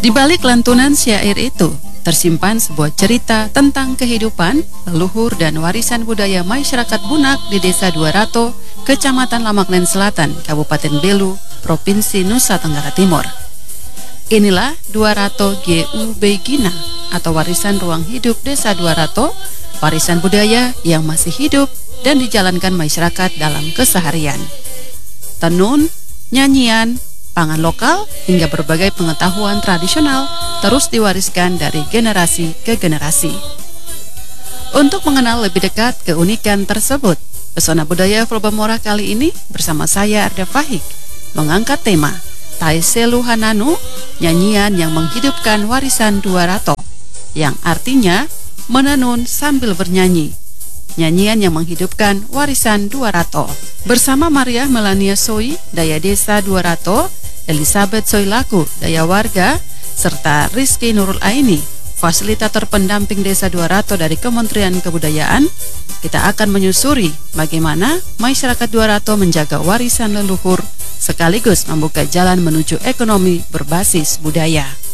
Di balik lantunan syair itu, tersimpan sebuah cerita tentang kehidupan, leluhur dan warisan budaya masyarakat Bunak di Desa Duarato, Kecamatan Lamaklen Selatan, Kabupaten Belu, Provinsi Nusa Tenggara Timur. Inilah Duarato GU Begina atau warisan ruang hidup Desa Duarato, warisan budaya yang masih hidup dan dijalankan masyarakat dalam keseharian. Tenun, nyanyian, pangan lokal, hingga berbagai pengetahuan tradisional terus diwariskan dari generasi ke generasi. Untuk mengenal lebih dekat keunikan tersebut, Pesona Budaya Folbamora kali ini bersama saya Arda Fahik mengangkat tema Taiselu Hananu, nyanyian yang menghidupkan warisan Duarato, yang artinya menenun sambil bernyanyi. Nyanyian yang menghidupkan warisan Duarato. Bersama Maria Melania Soi, Daya Desa Duarato, Elizabeth Soilaku, Daya Warga, serta Rizky Nurul Aini, fasilitator pendamping Desa Duarato dari Kementerian Kebudayaan, kita akan menyusuri bagaimana masyarakat Duarato menjaga warisan leluhur sekaligus membuka jalan menuju ekonomi berbasis budaya.